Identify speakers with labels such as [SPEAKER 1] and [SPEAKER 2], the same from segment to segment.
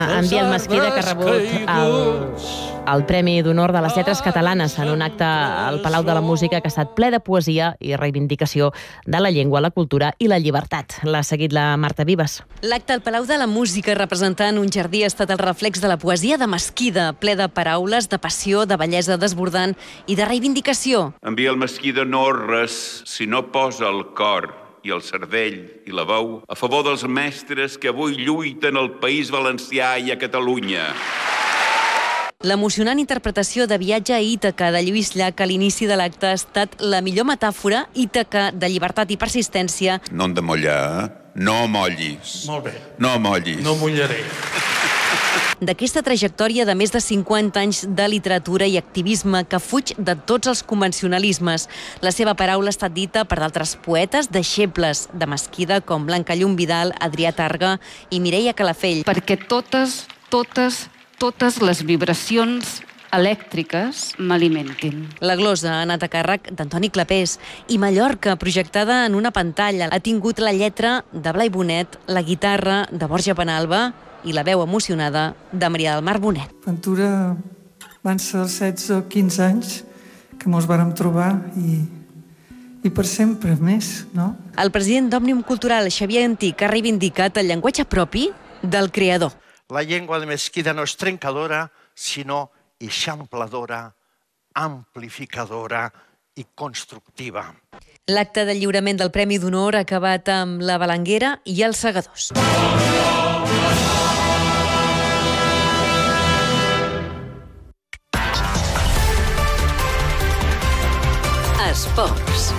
[SPEAKER 1] En Biel Mesquida, que ha rebut el Premi d'Honor de les Lletres Catalanes en un acte al Palau de la Música que ha estat ple de poesia i reivindicació de la llengua, la cultura i la llibertat. L'ha seguit la Marta Vives.
[SPEAKER 2] L'acte al Palau de la Música representant un jardí ha estat el reflex de la poesia de Mesquida, ple de paraules, de passió, de bellesa desbordant i de reivindicació.
[SPEAKER 3] En Biel Mesquida no és res si no posa el cor i el cervell i la veu a favor dels mestres que avui lluiten al País Valencià i a Catalunya.
[SPEAKER 2] L'emocionant interpretació de Viatge a Ítaca de Lluís Llach a l'inici de l'acte ha estat la millor metàfora Ítaca de llibertat i persistència.
[SPEAKER 3] No hem de mullar, no mollis.
[SPEAKER 4] Molt bé.
[SPEAKER 3] No mollis.
[SPEAKER 4] No mullaré.
[SPEAKER 2] D'aquesta trajectòria de més de 50 anys de literatura i activisme que fuig de tots els convencionalismes. La seva paraula ha estat dita per d'altres poetes deixebles de Mesquida com Blanca Llum Vidal, Adrià Targa i Mireia Calafell.
[SPEAKER 5] Perquè totes les vibracions elèctriques m'alimentin.
[SPEAKER 2] La glosa ha anat a càrrec d'Antoni Clapés i Mallorca, projectada en una pantalla, ha tingut la lletra de Blai Bonet, la guitarra de Borja Penalba i la veu emocionada de Maria del Mar Bonet.
[SPEAKER 6] Ventura van ser els 16 o 15 anys que mos vàrem trobar i per sempre més, no?
[SPEAKER 2] El president d'Òmnium Cultural, Xavier Antic, ha reivindicat el llenguatge propi del creador.
[SPEAKER 7] La llengua de Mesquida no és trencadora, sinó eixampladora, amplificadora i constructiva.
[SPEAKER 2] L'acte de lliurament del Premi d'Honor ha acabat amb la Balanguera i els Segadors. Esports.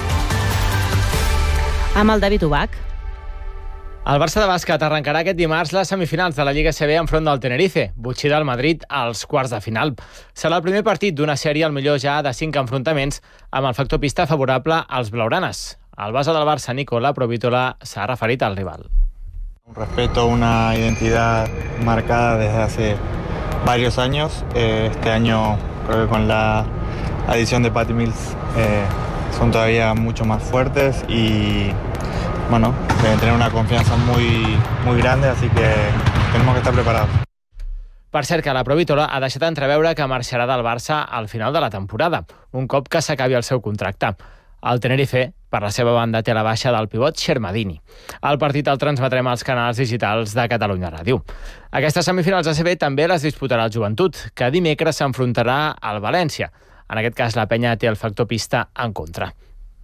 [SPEAKER 1] Amb el David Ubach.
[SPEAKER 8] El Barça de bàsquet arrencarà aquest dimarts les semifinals de la Lliga CB enfront del Tenerife, butxí del Madrid als quarts de final. Serà el primer partit d'una sèrie, al millor ja de 5 enfrontaments, amb el factor pista favorable als blaugranes. El base del Barça, Nicola Provítola, s'ha referit al rival.
[SPEAKER 9] Un respeto, una identidad marcada desde hace varios años. Este año creo que con la adición de Patty Mills son todavía mucho más fuertes y bueno, deben tener una confianza muy grande, así que tenemos que estar preparados.
[SPEAKER 8] Per cert, que la Provítola ha deixat entreveure que marxarà del Barça al final de la temporada, un cop que s'acabi el seu contracte. El Tenerife, per la seva banda, té la baixa del pivot Xermadini. El partit el transmetrem als canals digitals de Catalunya Ràdio. Aquestes semifinals ACB també les disputarà el Joventut, que dimecres s'enfrontarà al València. En aquest cas, la penya té el factor pista en contra.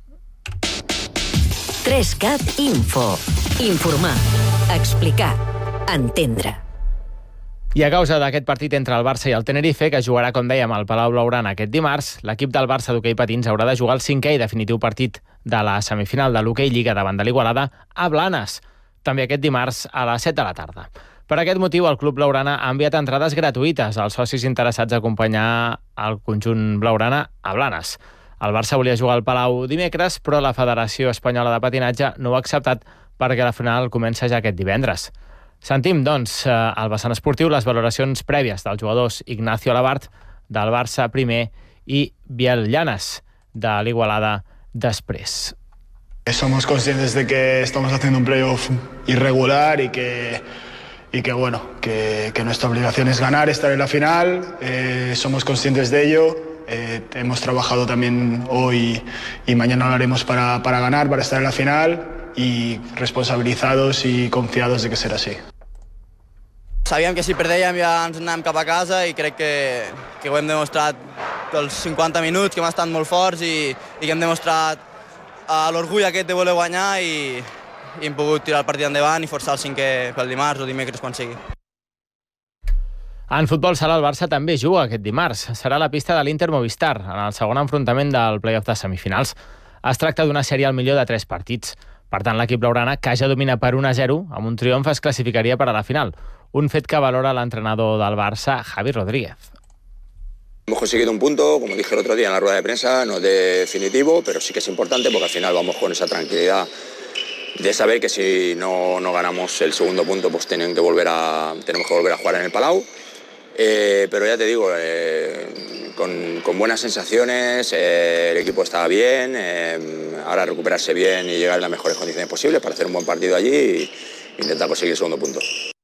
[SPEAKER 10] 3CAT Info. Informar, explicar, entendre.
[SPEAKER 8] I a causa d'aquest partit entre el Barça i el Tenerife, que jugarà, com dèiem, al Palau Blaugrana aquest dimarts, l'equip del Barça d'hoquei patins haurà de jugar el 5è i definitiu partit de la semifinal de l'hoquei Lliga davant de l'Igualada a Blanes, també aquest dimarts a les 7 de la tarda. Per aquest motiu, el Club Blaugrana ha enviat entrades gratuïtes als socis interessats a acompanyar el conjunt blaugrana a Blanes. El Barça volia jugar al Palau dimecres, però la Federació Espanyola de Patinatge no ho ha acceptat perquè la final comença ja aquest divendres. Sentim, doncs, al vessant esportiu les valoracions prèvies dels jugadors Ignacio Alabart, del Barça primer, i Biel Llanes, de l'Igualada després.
[SPEAKER 11] Somos conscientes de que estamos haciendo un playoff irregular y que nuestra obligación es ganar, estar en la final. Somos conscientes de ello. Hemos trabajado también hoy y mañana lo haremos para ganar, para estar en la final, i responsabilitzats i confiados de que serà així.
[SPEAKER 12] Sabíem que si perdèiem ja ens anàvem cap a casa i crec que ho hem demostrat pels 50 minuts, que hem estat molt forts i que hem demostrat l'orgull aquest de voler guanyar i hem pogut tirar el partit endavant i forçar el 5è pel dimarts o dimecres quan sigui.
[SPEAKER 8] En futbol sala el Barça també juga aquest dimarts. Serà la pista de l'Inter Movistar en el segon enfrontament del play-off de semifinals. Es tracta d'una sèrie al millor de 3 partits. Per tant, l'equip blaugrana, que ja domina per 1-0, amb un triomf es classificaria per a la final. Un fet que valora l'entrenador del Barça, Javi Rodríguez.
[SPEAKER 13] Hemos conseguido un punto, como dije el otro día en la rueda de prensa, no es definitivo, pero sí que es importante porque al final vamos con esa tranquilidad de saber que si no ganamos el segundo punto, pues tenemos que volver a jugar en el Palau. Pero ya te digo, con buenas sensaciones, el equipo estaba bien, ahora recuperarse bien y llegar en las mejores condiciones posibles para hacer un buen partido allí e intentar conseguir el segundo punto.